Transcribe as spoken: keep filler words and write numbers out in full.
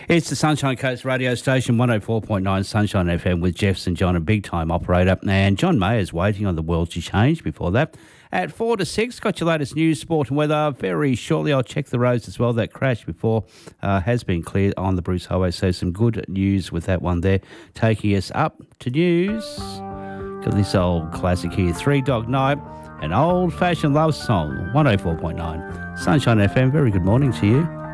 It's the Sunshine Coast radio station, one oh four point nine Sunshine F M with Jeff St John, a big-time operator. And John Mayer's waiting on the world to change before that. At four to six, got your latest news, sport and weather. Very shortly, I'll check the roads as well. That crash before uh, has been cleared on the Bruce Highway, so some good news with that one there. Taking us up to news. Got this old classic here, Three Dog Night, an old-fashioned love song, one oh four point nine Sunshine F M. Very good morning to you.